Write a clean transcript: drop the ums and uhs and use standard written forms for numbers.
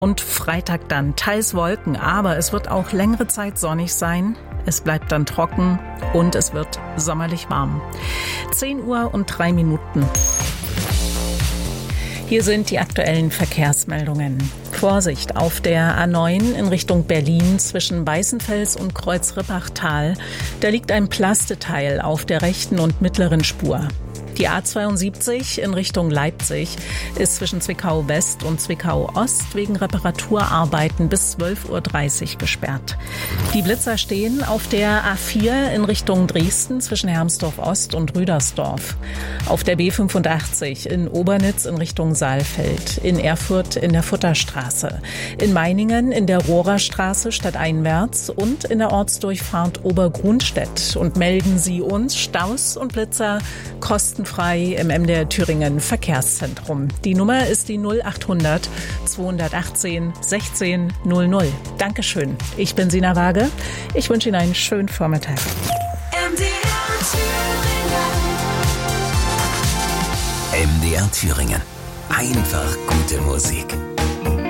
Und Freitag dann teils Wolken, aber es wird auch längere Zeit sonnig sein. Es bleibt dann trocken und es wird sommerlich warm. 10:03 Uhr. Hier sind die aktuellen Verkehrsmeldungen. Vorsicht auf der A9 in Richtung Berlin zwischen Weißenfels und Kreuz-Rippachtal. Da liegt ein Plasteteil auf der rechten und mittleren Spur. Die A72 in Richtung Leipzig ist zwischen Zwickau West und Zwickau Ost wegen Reparaturarbeiten bis 12:30 Uhr gesperrt. Die Blitzer stehen auf der A4 in Richtung Dresden zwischen Hermsdorf Ost und Rüdersdorf. Auf der B85 in Obernitz in Richtung Saalfeld. In Erfurt in der Futterstraße. In Meiningen in der Rohrerstraße stadteinwärts und in der Ortsdurchfahrt Obergrunstedt. Und melden Sie uns Staus und Blitzer kostenfrei im MDR Thüringen Verkehrszentrum. Die Nummer ist die 0800 218 16 00. Dankeschön. Ich bin Sina Waage. Ich wünsche Ihnen einen schönen Vormittag. MDR Thüringen. Einfach gute Musik.